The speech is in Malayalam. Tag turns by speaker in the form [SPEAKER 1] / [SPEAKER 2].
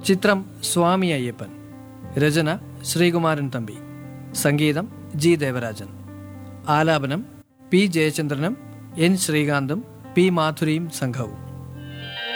[SPEAKER 1] ചിത്രം സ്വാമി അയ്യപ്പൻ. രചന ശ്രീകുമാരൻ തമ്പി. സംഗീതം ജി ദേവരാജൻ. ആലാപനം പി ജയചന്ദ്രനും എൻ ശ്രീകാന്തും പി മാധുരിയും സംഘവും.